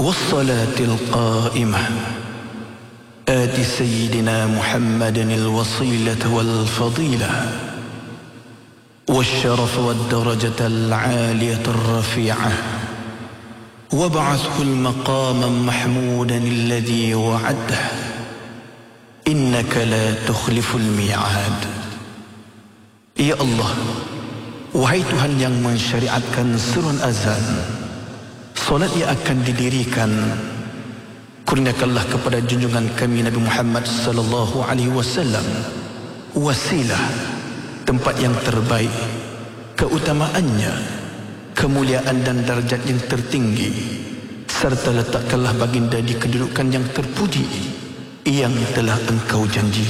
والصلاة القائمة آت سيدنا محمد الوصيلة والفضيلة والشرف والدرجة العالية الرفيعة وابعثه المقاما محمودا الذي وعده إنك لا تخلف الميعاد. Ya Allah, wahai Tuhan yang mensyariatkan surun azan, solat yang akan didirikan, kurniakanlah kepada junjungan kami Nabi Muhammad sallallahu alaihi wasallam wasilah, tempat yang terbaik, keutamaannya, kemuliaan dan darjat yang tertinggi, serta letakkanlah baginda di kedudukan yang terpuji yang telah engkau janjikan.